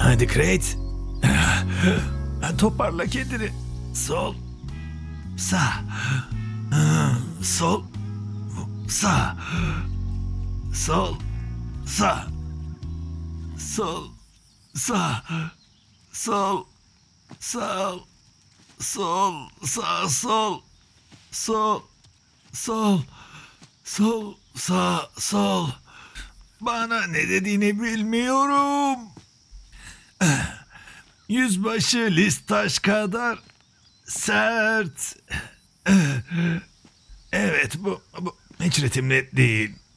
Hadi Crate. Toparla kendini. Sol. Sağ. Sol. Sağ. Sol. Sağ. Sol. Sağ. Sol. Sağ. Sol. Sağ. Sol. Sol. Sol. Sol. Sağ. Sol. Bana ne dediğini bilmiyorum. Yüzbaşı Listaş kadar sert. Evet, bu hiç ritimli değil.